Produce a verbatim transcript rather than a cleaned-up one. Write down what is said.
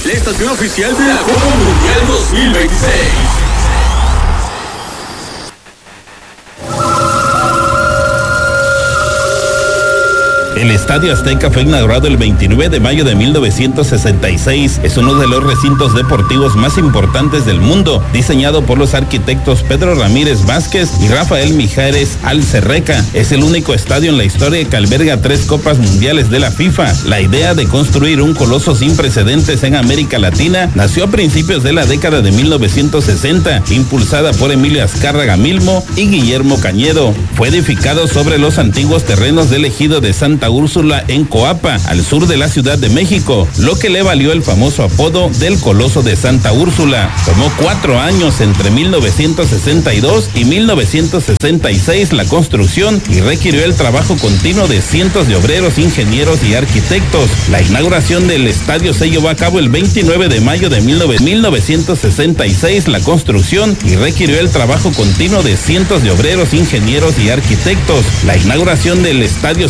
la estación oficial de la Copa Mundial dos mil veintiséis. El Estadio Azteca fue inaugurado el veintinueve de mayo de mil novecientos sesenta y seis. Es uno de los recintos deportivos más importantes del mundo, diseñado por los arquitectos Pedro Ramírez Vázquez y Rafael Mijares Alcerreca. Es el único estadio en la historia que alberga tres Copas Mundiales de la FIFA. La idea de construir un coloso sin precedentes en América Latina nació a principios de la década de mil novecientos sesenta, impulsada por Emilio Azcárraga Milmo y Guillermo Cañedo. Fue edificado sobre los antiguos terrenos del ejido de Santa Úrsula en Coapa, al sur de la Ciudad de México, lo que le valió el famoso apodo del Coloso de Santa Úrsula. Tomó cuatro años entre mil novecientos sesenta y dos y mil novecientos sesenta y seis la construcción y requirió el trabajo continuo de cientos de obreros, ingenieros y arquitectos. La inauguración del estadio se llevó a cabo el veintinueve de mayo de mil novecientos sesenta y seis la construcción y requirió el trabajo continuo de cientos de obreros, ingenieros y arquitectos. La inauguración del estadio